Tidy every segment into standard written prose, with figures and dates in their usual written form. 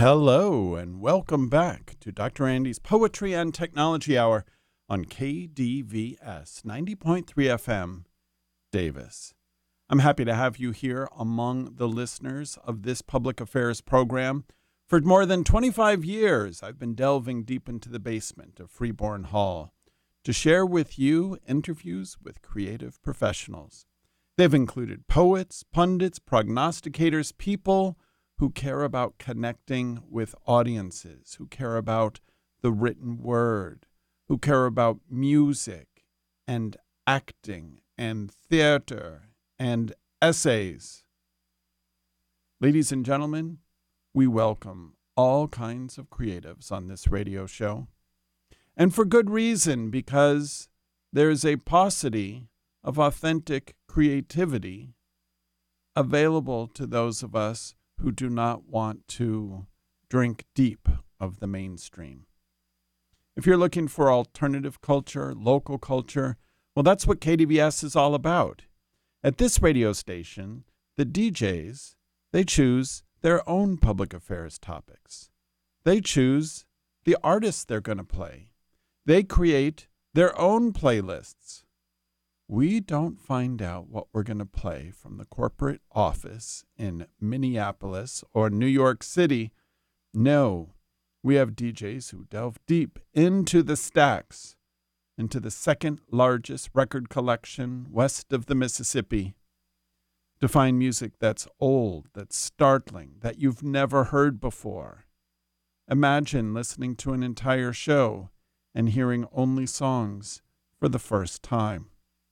Hello, and welcome back to Dr. Andy's Poetry and Technology Hour on KDVS 90.3 FM, Davis. I'm happy to have you here among the listeners of this public affairs program. For more than 25 years, I've been delving deep into the basement of Freeborn Hall to share with you interviews with creative professionals. They've included poets, pundits, prognosticators, people who care about connecting with audiences, who care about the written word, who care about music and acting and theater and essays. Ladies and gentlemen, we welcome all kinds of creatives on this radio show. And for good reason, because there's a paucity of authentic creativity available to those of us who do not want to drink deep of the mainstream. If you're looking for alternative culture, local culture, well, that's what KDVS is all about. At this radio station, the DJs, they choose their own public affairs topics. They choose the artists they're going to play. They create their own playlists. We don't find out what we're going to play from the corporate office in Minneapolis or New York City. No, we have DJs who delve deep into the stacks, into the second largest record collection west of the Mississippi, to find music that's old, that's startling, that you've never heard before. Imagine listening to an entire show and hearing only songs for the first time.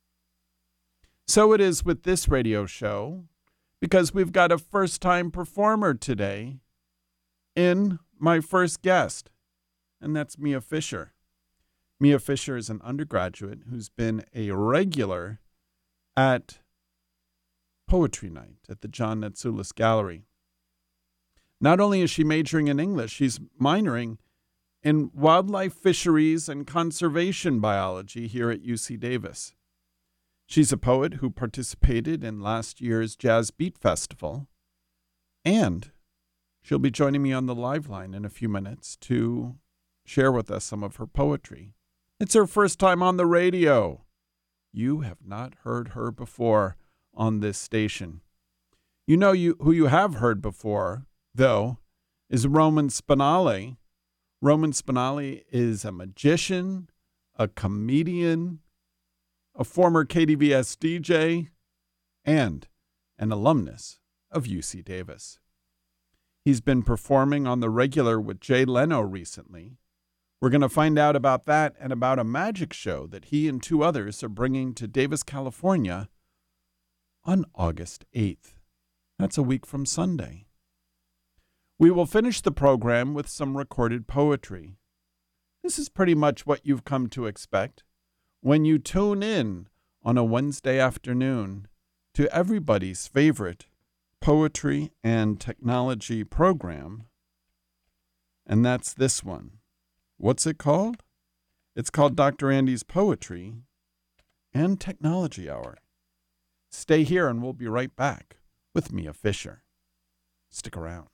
So it is with this radio show, because we've got a first-time performer today in my first guest, and that's Mia Fisher. Mia Fisher is an undergraduate who's been a regular at Poetry Night at the John Natsoulis Gallery. Not only is she majoring in English, she's minoring in wildlife fisheries and conservation biology here at UC Davis. She's a poet who participated in last year's Jazz Beat Festival, and she'll be joining me on the live line in a few minutes to share with us some of her poetry. It's her first time on the radio. You have not heard her before on this station. You know who you have heard before, though, is Roman Spinali. Roman Spinali is a magician, a comedian, a former KDVS DJ, and an alumnus of UC Davis. He's been performing on the regular with Jay Leno recently. We're going to find out about that and about a magic show that he and two others are bringing to Davis, California on August 8th. That's a week from Sunday. We will finish the program with some recorded poetry. This is pretty much what you've come to expect when you tune in on a Wednesday afternoon to everybody's favorite poetry and technology program, and that's this one. What's it called? It's called Dr. Andy's Poetry and Technology Hour. Stay here and we'll be right back with Mia Fisher. Stick around.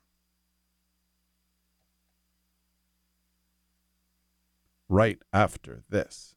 Right after this.